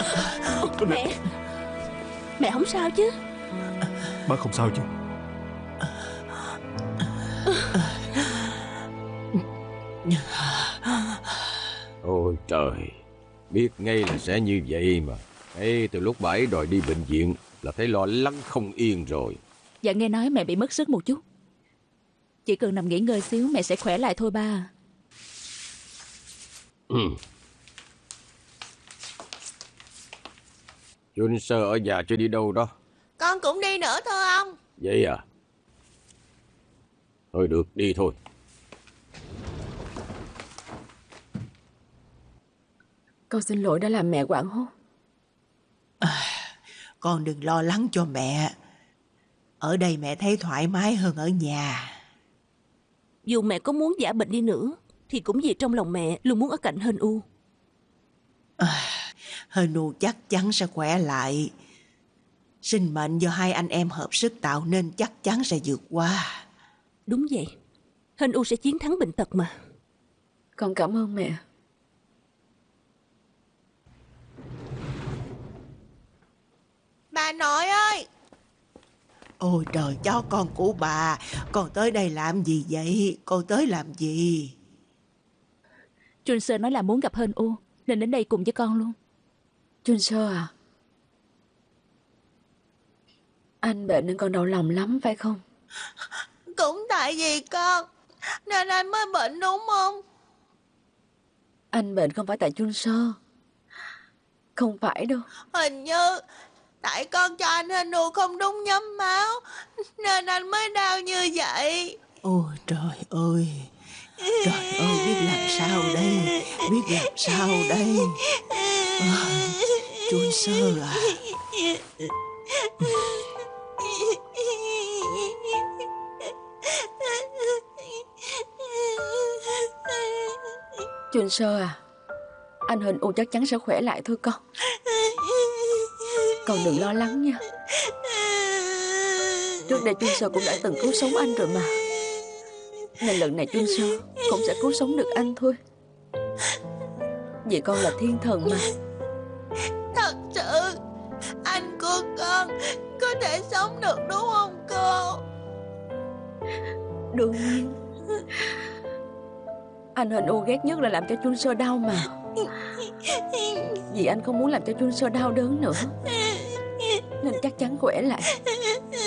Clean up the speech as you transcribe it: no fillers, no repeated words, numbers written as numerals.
Mẹ, mẹ không sao chứ? Ba không sao chứ? Ôi trời, biết ngay là sẽ như vậy mà. Ê, từ lúc bà ấy đòi đi bệnh viện là thấy lo lắng không yên rồi. Dạ nghe nói mẹ bị mất sức một chút. Chỉ cần nằm nghỉ ngơi xíu mẹ sẽ khỏe lại thôi ba. Jun Sơ ở nhà chưa đi đâu đó? Con cũng đi nữa thưa ông. Vậy à? Thôi được, đi thôi. Con xin lỗi đã làm mẹ hoảng hốt. Con đừng lo lắng cho mẹ. Ở đây mẹ thấy thoải mái hơn ở nhà. Dù mẹ có muốn giả bệnh đi nữa thì cũng vì trong lòng mẹ luôn muốn ở cạnh Hên U. Hên U chắc chắn sẽ khỏe lại. Sinh mệnh do hai anh em hợp sức tạo nên chắc chắn sẽ vượt qua. Đúng vậy, Hên U sẽ chiến thắng bệnh tật mà. Con cảm ơn mẹ. Bà nội ơi! Ôi trời, cháu con của bà, con tới đây làm gì vậy? Con tới làm gì? Jun Sơ nói là muốn gặp Hên U nên đến đây cùng với con luôn. Jun Sơ à? Anh bệnh nên con đau lòng lắm phải không? Cũng tại vì con nên anh mới bệnh đúng không? Anh bệnh không phải tại Jun Sơ. Không phải đâu. Hình như tại con cho anh Hên U không đúng nhóm máu nên anh mới đau như vậy. Ôi trời ơi! Trời ơi, biết làm sao đây? Biết làm sao đây? Jun Sơ à? Jun Sơ à, anh Hên U chắc chắn sẽ khỏe lại thôi con. Con đừng lo lắng nha. Trước đây Jun Sơ cũng đã từng cứu sống anh rồi mà. Nên lần này Jun Sơ cũng sẽ cứu sống được anh thôi. Vì con là thiên thần mà. Thật sự anh của con có thể sống được đúng không cô? Đương nhiên. Anh Hên U ghét nhất là làm cho Jun Sơ đau mà. Vì anh không muốn làm cho Jun Sơ đau đớn nữa nên chắc chắn khỏe lại.